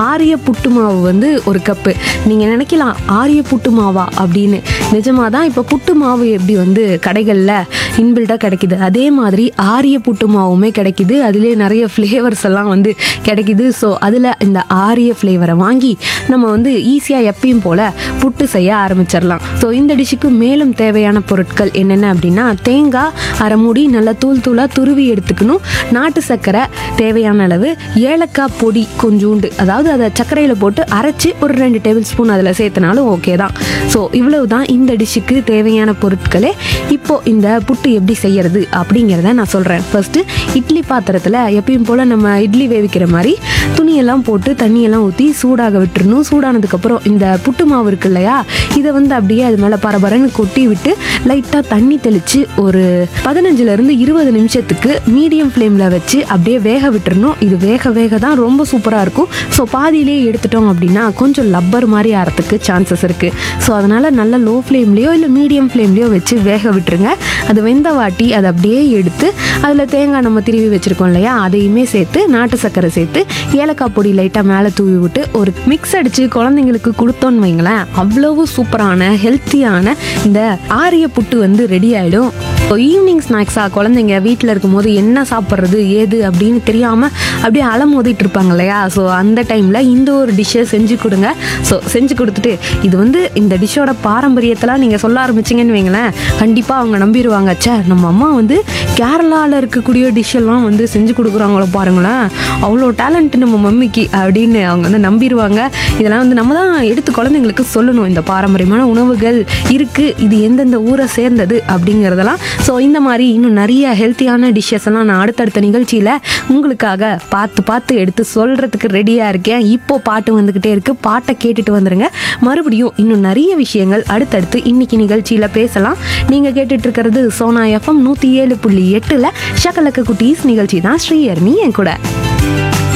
ஆரிய புட்டு மாவு வந்து ஒரு கப்பு. நீங்கள் நினைக்கலாம் ஆரிய புட்டு மாவா அப்படின்னு. நிஜமாக தான் இப்போ புட்டு மாவு எப்படி வந்து கடைகளில் இன்பில்ட்டாக கிடைக்குது, அதே மாதிரி ஆரிய புட்டு மாவுமே கிடைக்குது. அதுலேயே நிறைய ஃப்ளேவர்ஸ் எல்லாம் வந்து கிடைக்குது. ஸோ அதில் இந்த ஆரிய ஃப்ளேவரை வாங்கி நம்ம வந்து ஈஸியாக எப்பயும் போல் புட்டு செய்ய ஆரம்பிச்சிடலாம். ஸோ இந்த டிஷ்ஷுக்கு மேலும் தேவையான பொருட்கள் என்னென்ன அப்படின்னா, தேங்காய் அரை மூடி நல்லா தூளாக துருவி எடுத்துக்கணும், நாட்டு சர்க்கரை தேவையான அளவு, ஏலக்காய் பொடி கொஞ்சோண்டு, அதாவது அதை சர்க்கரையில் போட்டு அரைச்சி ஒரு 2 டேபிள் ஸ்பூன் அதில் சேர்த்தனாலும் ஓகே தான். ஸோ இவ்வளவு தான் இந்த டிஷ்ஷுக்கு தேவையான பொருட்களே. இப்போது இந்த புட்டு எப்படி செய்யறது அப்படிங்கிறத நான் சொல்கிறேன். ஃபர்ஸ்ட்டு இட்லி பாத்திரத்தில் எப்பயும் போல் நம்ம இட்லி வேவிக்கிற மாதிரி துணியெல்லாம் போட்டு தண்ணியெல்லாம் ஊற்றி சூடாக விட்டுறணும். சூடானதுக்கப்புறம் இந்த புட்டு மாவு இருக்கு இல்லையா, இதை வந்து அப்படியே அது மேலே பரபரன்னு கொட்டி விட்டு லைட்டாக தண்ணி தெளித்து ஒரு 15லேருந்து 20 நிமிஷத்துக்கு மீடியம் ஃப்ளேமில் வச்சு அப்படியே வேக விட்டுறணும். இது வேக வேக தான் ரொம்ப சூப்பராக இருக்கும். ஸோ பாதியிலே எடுத்துட்டோம் அப்படின்னா கொஞ்சம் லப்பர் மாதிரி ஆகிறதுக்கு சான்சஸ் இருக்குது. ஸோ அதனால் நல்ல லோ ஃப்ளேம்லேயோ இல்லை மீடியம் ஃப்ளேம்லேயோ வச்சு வேக விட்டுருங்க. அது வெந்த வாட்டி அதை அப்படியே எடுத்து அதில் தேங்காய் நம்ம திருவி வச்சுருக்கோம் இல்லையா, அதையுமே சேர்த்து நாட்டு சர்க்கரை சேர்த்து ஏலக்காய் பொடி லைட்டாக மேலே தூவி விட்டு ஒரு மிக்ஸ் அடித்து குழந்தைங்களுக்கு கொடுத்தோன்னு வைங்களேன், அவ்வளவு சூப்பரான ஹெல்த்தியான இந்த ஆரிய புட்டு வந்து ரெடி ஆகிடும். ஈவினிங் ஸ்நாக்ஸாக குழந்தைங்க வீட்டில் இருக்கும்போது என்ன சாப்பிட்றது ஏது அப்படின்னு தெரியாமல் அப்படியே அலமோதிட்டு இருப்பாங்க இல்லையா, ஸோ அந்த டைமில் இந்த ஒரு டிஷ்ஷை செஞ்சு கொடுங்க. ஸோ செஞ்சு கொடுத்துட்டு இது வந்து இந்த டிஷ்ஷோட பாரம்பரியத்தெல்லாம் நீங்கள் சொல்ல ஆரம்பிச்சிங்கன்னு வைங்களேன், கண்டிப்பாக அவங்க நம்பிடுவாங்க. சே, நம்ம அம்மா வந்து கேரளாவில் இருக்கக்கூடிய டிஷ்ஷெல்லாம் வந்து செஞ்சு கொடுக்குறாங்களோ பாருங்களேன், அவ்வளோ டேலண்ட் நம்ம மம்மிக்கு அப்படின்னு அவங்க வந்து நம்பிடுவாங்க. இதெல்லாம் வந்து நம்ம தான் எடுத்து குழந்தைங்களுக்கு சொல்லணும், இந்த பாரம்பரியமான உணவுகள் இருக்குது, இது எந்தெந்த ஊரை சேர்ந்தது அப்படிங்கிறதெல்லாம். ஸோ இந்த மாதிரி இன்னும் நிறைய ஹெல்த்தியான டிஷ்ஷஸ் எல்லாம் நான் அடுத்தடுத்த நிகழ்ச்சியில் உங்களுக்காக பார்த்து எடுத்து சொல்கிறதுக்கு ரெடியாக இருக்கேன். இப்போது பாட்டு வந்துக்கிட்டே இருக்குது, பாட்டை கேட்டுட்டு வந்துடுங்க. மறுபடியும் இன்னும் நிறைய விஷயங்கள் அடுத்தடுத்து இன்னைக்கு நிகழ்ச்சியில் பேசலாம். நீங்கள் கேட்டுட்டு இருக்கிறது சோனா எஃப்எம் 107.8 ஷகலக்க குட்டீஸ் நிகழ்ச்சி தான். ஸ்ரீஹரணி என் கூட.